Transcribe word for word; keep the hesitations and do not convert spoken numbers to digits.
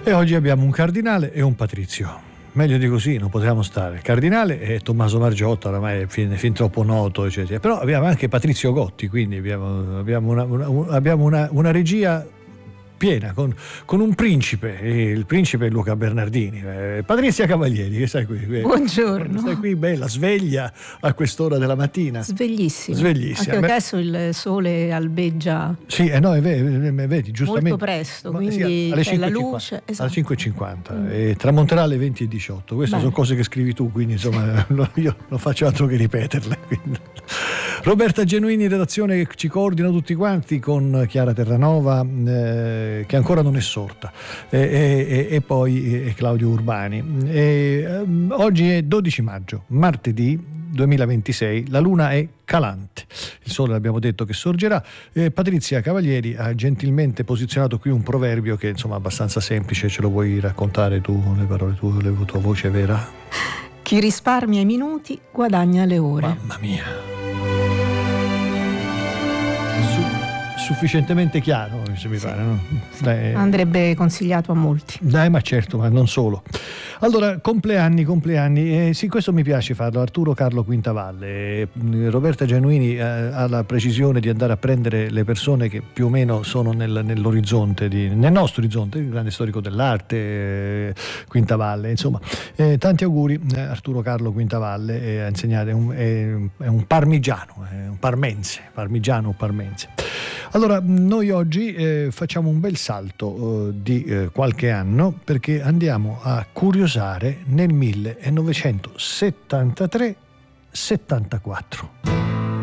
E oggi abbiamo un cardinale e un patrizio. Meglio di così non potevamo stare. Il cardinale è Tommaso Margiotta, oramai è fin, fin troppo noto, eccetera. Però abbiamo anche Patrizio Gotti, quindi abbiamo, abbiamo, una, una, abbiamo una, una regia piena, con, con un principe, il principe è Luca Bernardini. eh, Patrizia Cavalieri, che stai qui? Buongiorno. Stai qui bella, sveglia a quest'ora della mattina. Sveglissima. Sveglissima. Anche adesso il sole albeggia. Sì, eh no, è vero, vedi, giustamente. Molto presto, Ma, quindi sì, alle c'è la cinque e cinquanta, luce. Esatto. Alle cinque e cinquanta Mm. e tramonterà alle venti e diciotto. Queste Bene. sono cose che scrivi tu, quindi insomma io non faccio altro che ripeterle. Quindi. Roberta Genuini in redazione, che ci coordina tutti quanti, con Chiara Terranova eh, che ancora non è sorta, e, e, e poi e Claudio Urbani. E, um, oggi è dodici maggio, martedì duemilaventisei, la luna è calante, il sole l'abbiamo detto che sorgerà. eh, Patrizia Cavalieri ha gentilmente posizionato qui un proverbio che insomma è abbastanza semplice. Ce lo vuoi raccontare tu, le parole tue, la tua voce vera? Chi risparmia i minuti guadagna le ore. Mamma mia, sufficientemente chiaro, se mi pare, no? Dai, Andrebbe consigliato a molti. dai, ma certo, ma non solo. Allora, compleanni, compleanni, eh, sì, questo mi piace farlo. Arturo Carlo Quintavalle, eh, Roberta Genuini eh, ha la precisione di andare a prendere le persone che più o meno sono nel, nell'orizzonte, di, nel nostro orizzonte, il grande storico dell'arte, eh, Quintavalle, insomma, eh, tanti auguri. eh, Arturo Carlo Quintavalle eh, ha insegnato, è un, è, è un parmigiano, è un parmense, parmigiano o parmense. Allora, noi oggi eh, facciamo un bel salto eh, di eh, qualche anno, perché andiamo a curiosare nel millenovecentosettantatré settantaquattro.